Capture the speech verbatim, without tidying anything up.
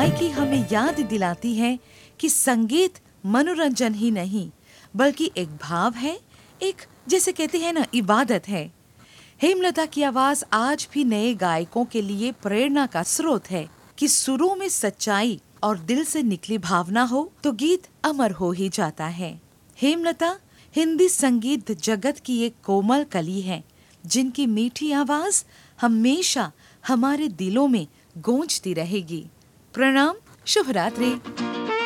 गायकी हमें याद दिलाती है कि संगीत मनोरंजन ही नहीं बल्कि एक भाव है, एक जैसे कहते हैं ना इबादत है। हेमलता की आवाज आज भी नए गायकों के लिए प्रेरणा का स्रोत है कि सुरों में सच्चाई और दिल से निकली भावना हो तो गीत अमर हो ही जाता है। हेमलता हिंदी संगीत जगत की एक कोमल कली है जिनकी मीठी आवाज हमेशा हमारे दिलों में गूंजती रहेगी। प्रणाम, शुभ रात्रि।